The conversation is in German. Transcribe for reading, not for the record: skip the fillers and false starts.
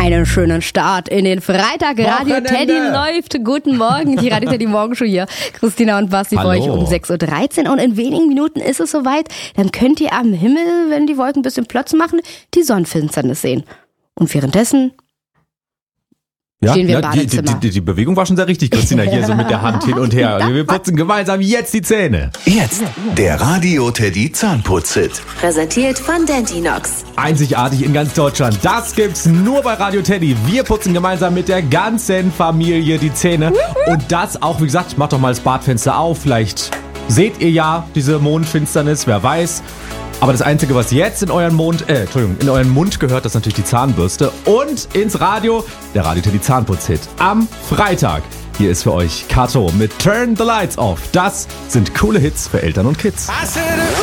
einen schönen Start in den Freitag. Radio Wochenende. Teddy läuft. Guten Morgen, die Radio Teddy Morgenshow hier. Christina und Basti für euch um 6.13 Uhr. Und in wenigen Minuten ist es soweit. Dann könnt ihr am Himmel, wenn die Wolken ein bisschen Platz machen, die Sonnenfinsternis sehen. Und währenddessen stehen wir im Badezimmer. Die Bewegung war schon sehr richtig, Christina, hier so mit der Hand hin und her. Wir putzen gemeinsam jetzt die Zähne. Jetzt der Radio Teddy Zahnputz-Hit. Präsentiert von Dentinox. Einzigartig in ganz Deutschland. Das gibt's nur bei Radio Teddy. Wir putzen gemeinsam mit der ganzen Familie die Zähne. Und das auch, wie gesagt, macht doch mal das Badfenster auf. Vielleicht seht ihr ja diese Mondfinsternis, wer weiß. Aber das Einzige, was jetzt in euren Mund gehört, das ist natürlich die Zahnbürste. Und ins Radio, der Radio Teddy Zahnputz-Hit. Am Freitag. Hier ist für euch Kato mit Turn the Lights Off. Das sind coole Hits für Eltern und Kids.